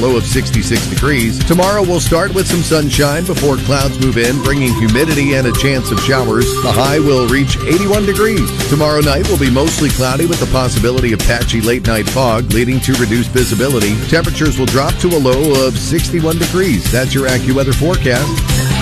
low of 66 degrees. Tomorrow will start with some sunshine before clouds move in, bringing humidity and a chance of showers. The high will reach 81 degrees. Tomorrow night will be mostly cloudy with the possibility of patchy late-night fog, leading to reduced visibility. Temperatures will drop to a low of 61 degrees. That's your AccuWeather forecast.